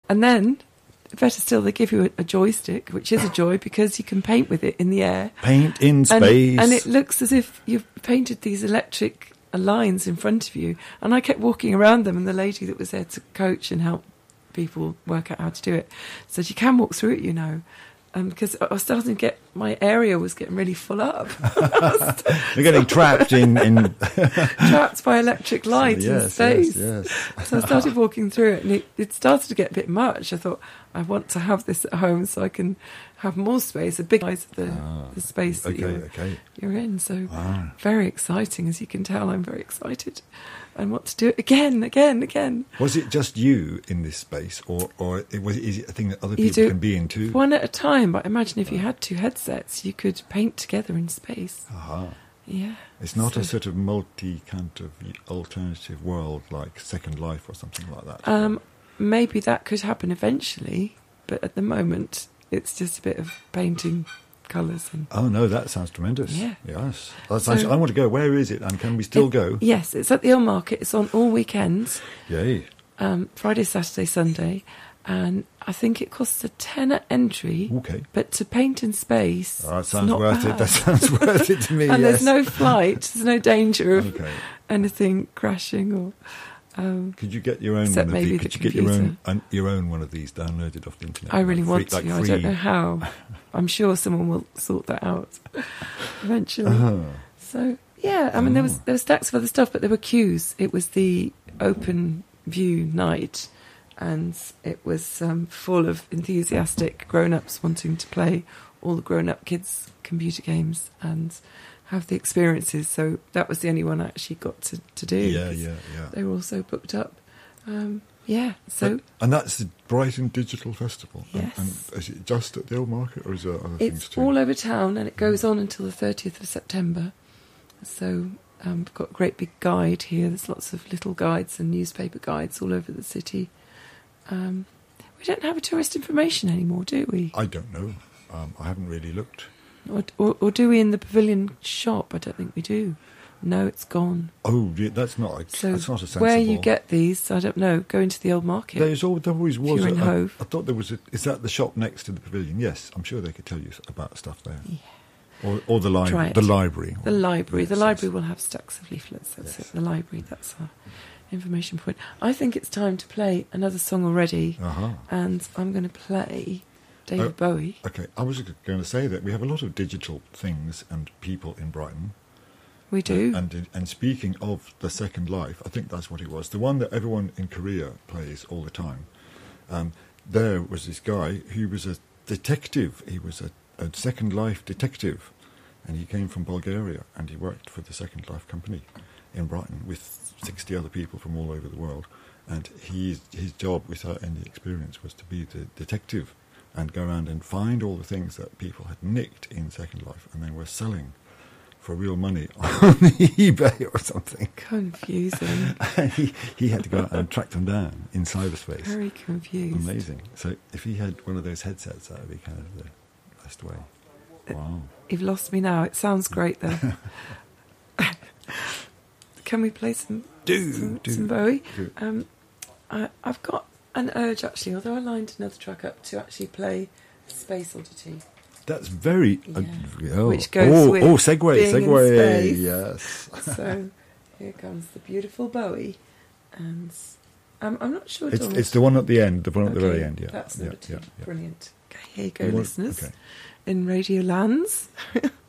And then, better still, they give you a joystick, which is a joy because you can paint with it in the air. Paint in space. And it looks as if you've painted these electric lines in front of you. And I kept walking around them, and the lady that was there to coach and help people work out how to do it said, you can walk through it, you know. Because I was starting to my area was getting really full up. You're getting trapped in trapped by electric light in space. Yes. So I started walking through it, and it started to get a bit much. I thought, I want to have this at home so I can have more space, a big size of the space that you're in. So very exciting, as you can tell. I'm very excited and want to do it again. Was it just you in this space, or is it a thing that other people can be in too? One at a time, but imagine if you had two headsets, you could paint together in space. Yeah. It's not a sort of multi kind of alternative world like Second Life or something like that. Maybe that could happen eventually, but at the moment it's just a bit of painting colours. Oh no, that sounds tremendous. Yeah. Yes. I want to go. Where is it, and can we still go? Yes, it's at the Old Market. It's on all weekends. Yay. Friday, Saturday, Sunday. And I think it costs a £10 entry. Okay. But to paint in space, that sounds worth it. That sounds worth it to me. And there's no flight. There's no danger of anything crashing or. Could you get your own? Except maybe could you get your own one of these downloaded off the internet? I really want to. I don't know how. I'm sure someone will sort that out eventually. So yeah, I mean there was stacks of other stuff, but there were queues. It was the open view night, and it was full of enthusiastic grown-ups wanting to play all the grown-up kids' computer games and have the experiences. So that was the only one I actually got to do. Yeah. They were all so booked up. And that's the Brighton Digital Festival. Yes. And is it just at the Old Market, or is there other things too? It's all over town, and it goes on until the 30th of September. So we've got a great big guide here. There's lots of little guides and newspaper guides all over the city. We don't have a tourist information anymore, do we? I don't know. I haven't really looked. Or do we in the pavilion shop? I don't think we do. No, it's gone. Oh, yeah, that's not a sensible. Where you get these, I don't know. Go into the Old Market. There always was. In Hove. I thought there was. Is that the shop next to the pavilion? Yes, I'm sure they could tell you about stuff there. Yeah. Or the library. The library. The library. Yes, the library will have stacks of leaflets. That's it. The library. That's our information point. I think it's time to play another song already, and I'm going to play David Bowie. Okay, I was going to say that we have a lot of digital things and people in Brighton. We do. And speaking of the Second Life, I think that's what it was. The one that everyone in Korea plays all the time. There was this guy who was a detective. He was a Second Life detective. And he came from Bulgaria, and he worked for the Second Life company in Brighton with 60 other people from all over the world. And his job without any experience was to be the detective and go around and find all the things that people had nicked in Second Life and then were selling for real money on eBay or something. Confusing. And he had to go out and track them down in cyberspace. Very confused. Amazing. So if he had one of those headsets, that would be kind of the best way. Wow. You've lost me now. It sounds great, though. Can we play some Bowie? Do. I've got an urge, actually, although I lined another track up, to actually play Space Oddity. That's very... which goes with segue, being in space. Yes. So here comes the beautiful Bowie. And I'm not sure... It's the one at the end, the one at the very end, yeah. That's number 2. Yeah. Brilliant. Okay, here you go, listeners. Okay. In Radio Lands.